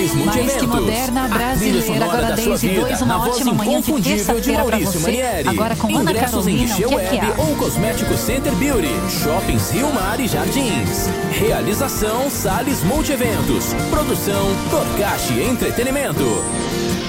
Salles Multieventos. Mais que moderna, brasileira. Agora, Daisy 2, uma ótima manhã de terça-feira pra você. Agora com Ana Carolina, o que é que há? Ou Cosmético Center Beauty. Shoppings Rio Mar e Jardins. Realização Salles Multieventos. Produção Torcache Entretenimento.